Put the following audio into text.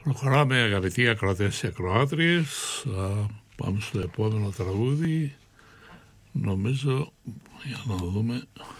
Προχωράμε, αγαπητοί ακροατές και ακροάτριες. Πάμε στο επόμενο τραγούδι. Νομίζω, για να δούμε,